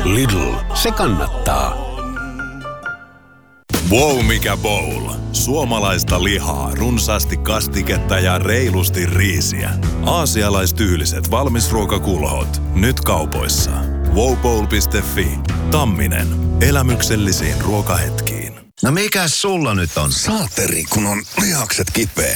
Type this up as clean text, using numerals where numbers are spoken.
Lidl, se kannattaa. Wow, mikä bowl. Suomalaista lihaa, runsaasti kastiketta ja reilusti riisiä. Aasialaistyyliset valmisruokakulhot. Nyt kaupoissa. wowbowl.fi. Tamminen. Elämyksellisiin ruokahetkiin. No mikäs sulla nyt on? Saatteri, kun on lihakset kipeä.